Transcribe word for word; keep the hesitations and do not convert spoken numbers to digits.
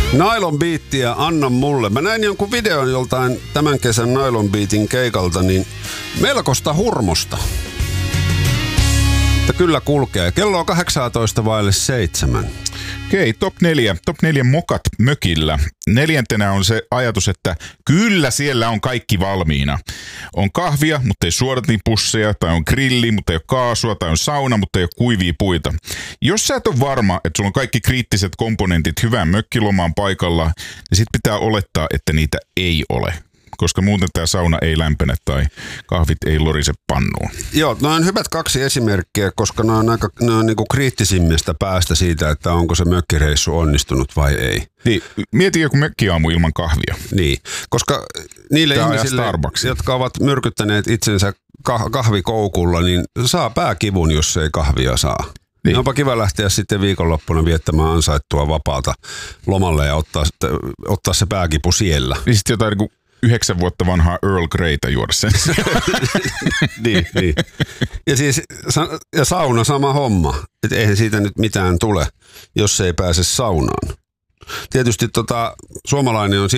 Nylon Beatia anna mulle. Mä näin jonkun videon joltain tämän kesän Nylon Beatin keikalta, niin melkoista hurmosta. Että kyllä kulkee. Kello on kahdeksantoista vaille seitsemän. Okei, top neljä. Top neljä mokat mökillä. Neljäntenä on se ajatus, että kyllä siellä on kaikki valmiina. On kahvia, mutta ei suodatinpusseja, tai on grilli, mutta ei ole kaasua, tai on sauna, mutta ei ole kuivia puita. Jos sä et ole varma, että sulla on kaikki kriittiset komponentit hyvään mökkilomaan paikalla, niin sit pitää olettaa, että niitä ei ole. Koska muuten tämä sauna ei lämpene tai kahvit ei lorise pannuun. Joo, no on hyvät kaksi esimerkkiä, koska ne on aika ne on niinku kriittisimmistä päästä siitä, että onko se mökkireissu onnistunut vai ei. Niin, mieti joku mökkiaamu ilman kahvia. Niin, koska niille Tää ihmisille, jotka ovat myrkyttäneet itsensä kah- kahvikoukulla, niin saa pääkivun, jos ei kahvia saa. Niin. Onpa kiva lähteä sitten viikonloppuna viettämään ansaittua vapaata lomalle ja ottaa, ottaa se pääkipu siellä. Niin sitten jotain niin yhdeksän vuotta vanhaa Earl Greytä juoda sen. niin, niin. Ja siis ja sauna sama homma. Et eihän siitä nyt mitään tule, jos ei pääse saunaan. Tietysti tota, suomalainen on